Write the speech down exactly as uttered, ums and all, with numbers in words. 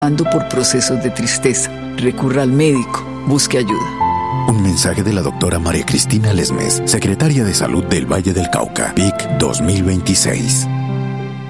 Ando por procesos de tristeza. Recurra al médico. Busque ayuda. Un mensaje de la doctora María Cristina Lesmes, secretaria de Salud del Valle del Cauca, V I C dos mil veintiséis.